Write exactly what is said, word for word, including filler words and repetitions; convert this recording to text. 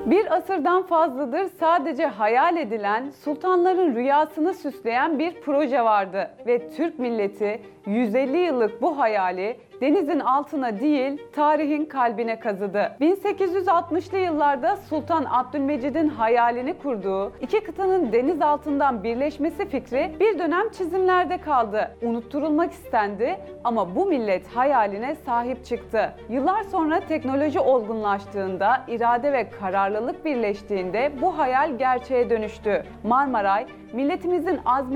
Bir asırdan fazladır sadece hayal edilen, sultanların rüyasını süsleyen bir proje vardı ve Türk milleti yüz elli yıllık bu hayali denizin altına değil, tarihin kalbine kazıdı. bin sekiz yüz altmışlı yıllarda Sultan Abdülmecid'in hayalini kurduğu iki kıtanın deniz altından birleşmesi fikri bir dönem çizimlerde kaldı. Unutturulmak istendi ama bu millet hayaline sahip çıktı. Yıllar sonra teknoloji olgunlaştığında, irade ve kararlılık birleştiğinde bu hayal gerçeğe dönüştü. Marmaray, milletimizin azmi